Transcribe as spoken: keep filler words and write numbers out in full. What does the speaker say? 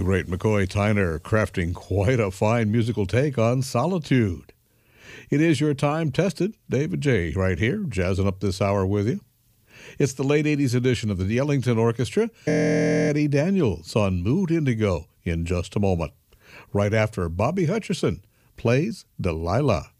The great McCoy Tyner crafting quite a fine musical take on Solitude. It is your time-tested David J. right here, jazzing up this hour with you. It's the late eighties edition of the Ellington Orchestra. Eddie Daniels on Mood Indigo in just a moment, right after Bobby Hutcherson plays Delilah.